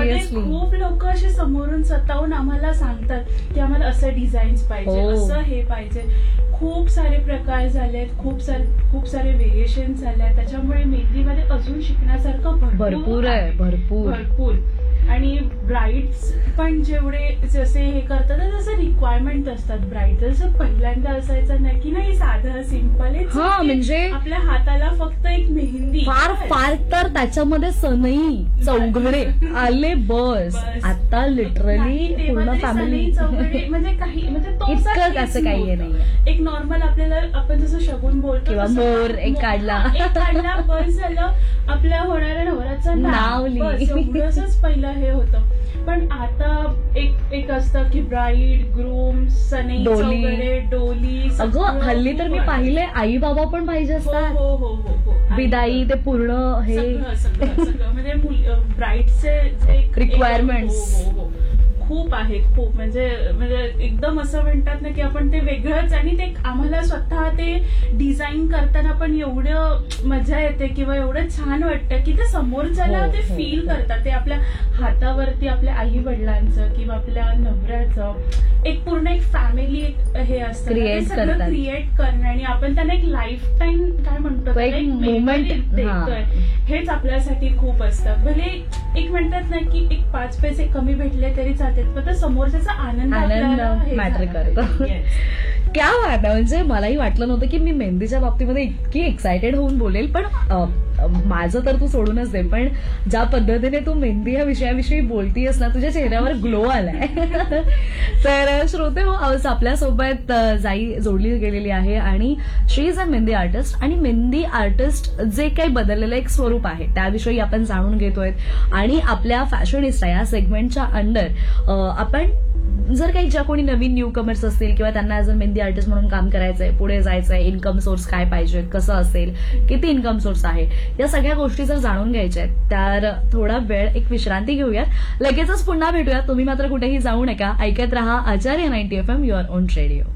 Seriously खूप लोक असे समोरून स्वतःहून आम्हाला सांगतात की आम्हाला असं डिझाईन्स पाहिजे, असं हे पाहिजे. खूप सारे प्रकार झालेत, खूप सारे व्हेरिएशन झाले. त्याच्यामुळे मेहंदीमध्ये अजून शिकण्यासारखं भरपूर आहे, भरपूर. आणि ब्राईड्स पण जेवढे जसे हे करतात तसं रिक्वायरमेंट असतात ब्राईड. जसं पहिल्यांदा असायचं नाही की नाही साधं सिंपल, म्हणजे आपल्या हाताला फक्त एक मेहंदी, फार तर त्याच्यामध्ये सनई चौघडे आले बस. आता लिटरली पूर्ण फॅमिली चौघडे म्हणजे काही म्हणजे इतकं असं काही नाही. एक नॉर्मल आपल्याला आपण जसं शगुन बोलतो किंवा मोर एक काढला बस झालं, आपल्या होणाऱ्या नवऱ्याचं नाव एवढंच पहिलं हे होतं. पण आता एक असतं की ब्राईड, ग्रूम, सनई चौघडे, डोली. अगं हल्ली तर मी पाहिले आई बाबा पण पाहिजे असतात. हो विदाई ते पूर्ण हे सगळं म्हणजे ब्राईडचे रिक्वायरमेंट्स खूप आहे, खूप म्हणजे एकदम असं म्हणतात ना की आपण ते वेगळंच. आणि ते आम्हाला स्वतः ते डिझाईन करताना पण एवढं मजा येते किंवा एवढं छान वाटतं की ते समोरच्याला ते फील करतात. ते आपल्या हातावरती आपल्या आई वडिलांचं किंवा आपल्या नवऱ्याचं एक पूर्ण एक फॅमिली हे असतं, क्रिएट करणं. आणि आपण त्यांना एक लाईफ टाईम काय म्हणतो एक मोमेंट देतोय, हेच आपल्यासाठी खूप असतं. भले एक म्हणतात ना की एक 5 पैसे कमी भेटले तरी चालतात, पण समोरच्याचा आनंद मॅटर करतो. क्या वाटतं, म्हणजे मलाही वाटलं नव्हतं की मी मेहंदीच्या बाबतीमध्ये इतकी एक्सायटेड होऊन बोलेल. पण माझं तर तू सोडूनच दे, पण ज्या पद्धतीने तू मेहंदी या विषयाविषयी बोलतीयस ना, तुझ्या चेहऱ्यावर ग्लो आलाय. तर श्रोते हो, आपल्यासोबत जाई जोडली गेलेली आहे आणि शी इज अ मेहंदी आर्टिस्ट. आणि मेहंदी आर्टिस्ट जे काही बदललेलं एक स्वरूप आहे त्याविषयी आपण जाणून घेतोय. आणि आपल्या फॅशनिस्टा या सेगमेंटच्या अंडर आपण जर काही ज्या कोणी नवीन न्यू कमर्स असतील किंवा त्यांना ऍज अ मेहंदी आर्टिस्ट म्हणून काम करायचंय, पुढे जायचंय, इन्कम सोर्स काय पाहिजे, कसं असेल, किती इन्कम सोर्स आहे, या सगळ्या गोष्टी जर जाणून घ्यायच्या आहेत तर थोडा वेळ एक विश्रांती घेऊयात. लगेचच पुन्हा भेटूयात. तुम्ही मात्र कुठेही जाऊ नका. ऐकत रहा आचार्य 90 FM, युअर ओन रेडिओ.